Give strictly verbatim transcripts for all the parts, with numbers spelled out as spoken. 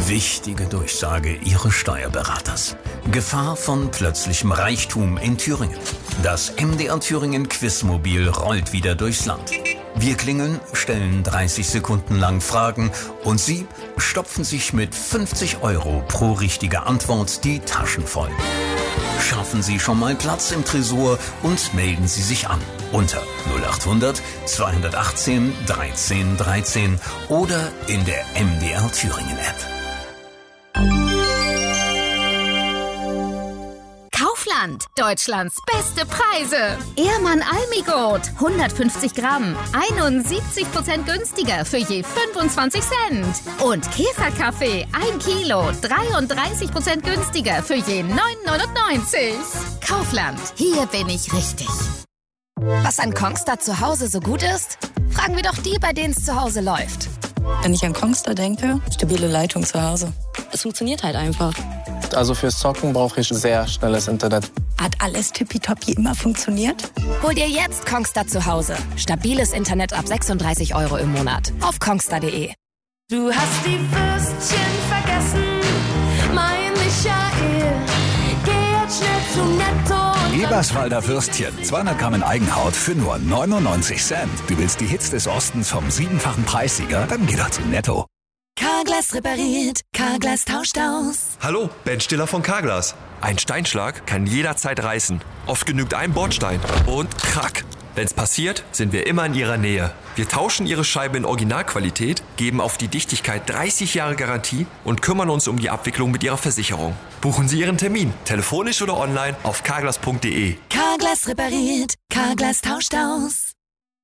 Wichtige Durchsage Ihres Steuerberaters. Gefahr von plötzlichem Reichtum in Thüringen. Das M D R Thüringen Quizmobil rollt wieder durchs Land. Wir klingeln, stellen dreißig Sekunden lang Fragen und Sie stopfen sich mit fünfzig Euro pro richtige Antwort die Taschen voll. Schaffen Sie schon mal Platz im Tresor und melden Sie sich an unter null acht hundert zweihundertachtzehn dreizehn dreizehn oder in der M D R Thüringen App. Kaufland, Deutschlands beste Preise. Ehrmann Almigurt, hundertfünfzig Gramm, einundsiebzig Prozent günstiger für je fünfundzwanzig Cent. Und Käferkaffee, ein Kilo, dreiunddreißig Prozent günstiger für je neun neunundneunzig. Kaufland, hier bin ich richtig. Was an Kongstar zu Hause so gut ist? Fragen wir doch die, bei denen es zu Hause läuft. Wenn ich an Kongstar denke, stabile Leitung zu Hause. Es funktioniert halt einfach. Also fürs Zocken brauche ich sehr schnelles Internet. Hat alles tippitoppi immer funktioniert? Hol dir jetzt Kongstar zu Hause. Stabiles Internet ab sechsunddreißig Euro im Monat. Auf kongstar punkt de. Du hast die Würstchen vergessen, mein Michael. Geh jetzt schnell zu Netto. Eberswalder Würstchen, zweihundert Gramm in Eigenhaut für nur neunundneunzig Cent. Du willst die Hits des Ostens vom siebenfachen Preissieger? Dann geh doch zu Netto. Carglass repariert, Carglass tauscht aus. Hallo, Ben Stiller von Carglass. Ein Steinschlag kann jederzeit reißen. Oft genügt ein Bordstein und krack. Wenn's passiert, sind wir immer in Ihrer Nähe. Wir tauschen Ihre Scheibe in Originalqualität, geben auf die Dichtigkeit dreißig Jahre Garantie und kümmern uns um die Abwicklung mit Ihrer Versicherung. Buchen Sie Ihren Termin, telefonisch oder online auf carglass punkt de. Carglass repariert, Carglass tauscht aus.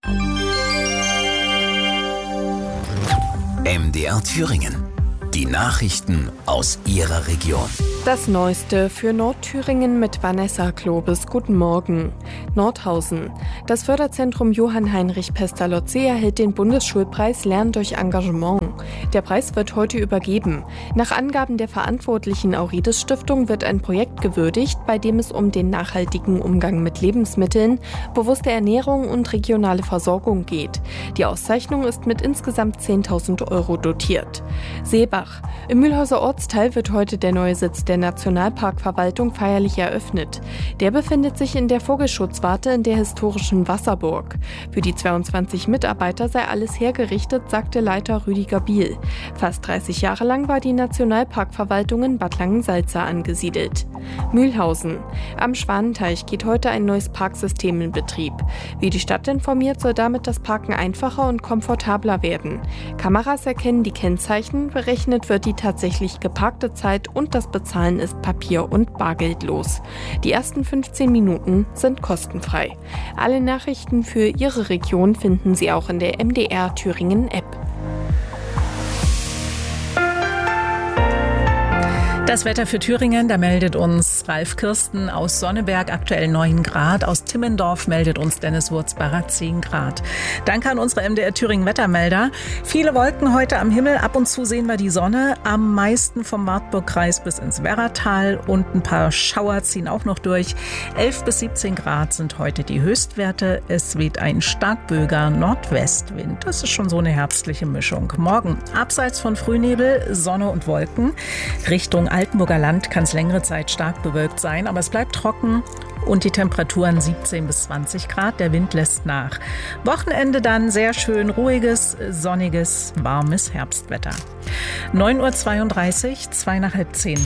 M D R Thüringen. Die Nachrichten aus Ihrer Region. Das Neueste für Nordthüringen mit Vanessa Klobes. Guten Morgen. Nordhausen. Das Förderzentrum Johann Heinrich Pestalozzi erhält den Bundesschulpreis Lernen durch Engagement. Der Preis wird heute übergeben. Nach Angaben der verantwortlichen Aurides Stiftung wird ein Projekt gewürdigt, bei dem es um den nachhaltigen Umgang mit Lebensmitteln, bewusste Ernährung und regionale Versorgung geht. Die Auszeichnung ist mit insgesamt zehntausend Euro dotiert. Seebach. Im Mühlhäuser Ortsteil wird heute der neue Sitz der Nationalparkverwaltung feierlich eröffnet. Der befindet sich in der Vogelschutzwarte in der historischen Wasserburg. Für die zweiundzwanzig Mitarbeiter sei alles hergerichtet, sagte Leiter Rüdiger Biel. Fast dreißig Jahre lang war die Nationalparkverwaltung in Bad Langensalza angesiedelt. Mühlhausen. Am Schwanenteich geht heute ein neues Parksystem in Betrieb. Wie die Stadt informiert, soll damit das Parken einfacher und komfortabler werden. Kameras erkennen die Kennzeichen, berechnet wird die tatsächlich geparkte Zeit und das Bezahlen ist papier- und bargeldlos. Die ersten fünfzehn Minuten sind kostenfrei. Alle Nachrichten für Ihre Region finden Sie auch in der M D R Thüringen App. Das Wetter für Thüringen, da meldet uns Ralf Kirsten aus Sonneberg, aktuell neun Grad. Aus Timmendorf meldet uns Dennis Wurzbacher zehn Grad. Danke an unsere M D R Thüringen Wettermelder. Viele Wolken heute am Himmel, ab und zu sehen wir die Sonne. Am meisten vom Wartburgkreis bis ins Werratal und ein paar Schauer ziehen auch noch durch. elf bis siebzehn Grad sind heute die Höchstwerte. Es weht ein starkböiger Nordwestwind. Das ist schon so eine herbstliche Mischung. Morgen abseits von Frühnebel, Sonne und Wolken. Richtung Altenburger Land kann es längere Zeit stark bewölkt sein, aber es bleibt trocken und die Temperaturen siebzehn bis zwanzig Grad. Der Wind lässt nach. Wochenende dann sehr schön ruhiges, sonniges, warmes Herbstwetter. neun Uhr zweiunddreißig, zwei nach halb zehn.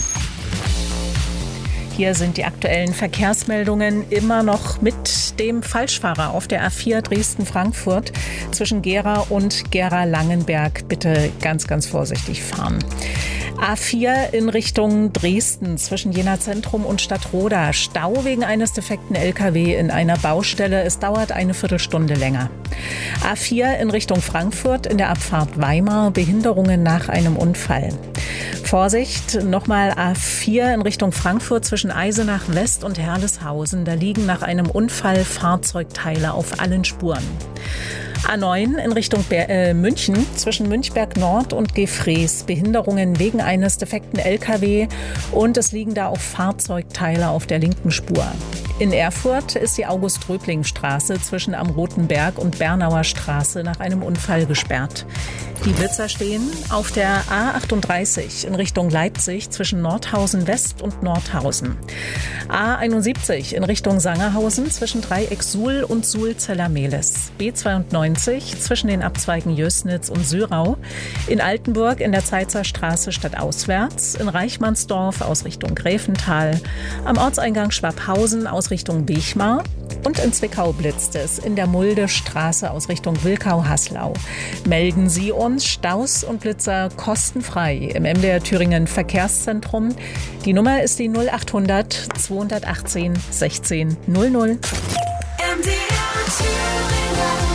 Hier sind die aktuellen Verkehrsmeldungen immer noch mit dem Falschfahrer auf der A vier Dresden-Frankfurt zwischen Gera und Gera-Langenberg. Bitte ganz, ganz vorsichtig fahren. A vier in Richtung Dresden zwischen Jena Zentrum und Stadtroda. Stau wegen eines defekten L K W in einer Baustelle. Es dauert eine Viertelstunde länger. A vier in Richtung Frankfurt in der Abfahrt Weimar. Behinderungen nach einem Unfall. Vorsicht, nochmal A vier in Richtung Frankfurt zwischen Eisenach West und Herleshausen. Da liegen nach einem Unfall Fahrzeugteile auf allen Spuren. A neun in Richtung Ber- äh, München zwischen Münchberg Nord und Gefrees. Behinderungen wegen eines defekten L K W und es liegen da auch Fahrzeugteile auf der linken Spur. In Erfurt ist die August-Röbling-Straße zwischen Am Roten Berg und Bernauer Straße nach einem Unfall gesperrt. Die Blitzer stehen auf der A achtunddreißig in Richtung Leipzig zwischen Nordhausen West und Nordhausen. A einundsiebzig in Richtung Sangerhausen zwischen Dreieck Suhl und Suhl-Zeller-Mehlis. B zweiundneunzig zwischen den Abzweigen Jößnitz und Sürau. In Altenburg in der Zeitzer Straße stadtauswärts. In Reichmannsdorf aus Richtung Gräfental. Am Ortseingang Schwabhausen aus Richtung Bichmar. Und in Zwickau blitzt es in der Mulde Straße aus Richtung Wilkau-Haslau. Melden Sie uns Staus und Blitzer kostenfrei im M D R Thüringen Verkehrszentrum. Die Nummer ist die null achthundert zweihundertachtzehn sechzehn null null. M D R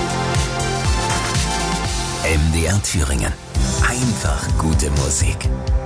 Thüringen. M D R Thüringen. Einfach gute Musik.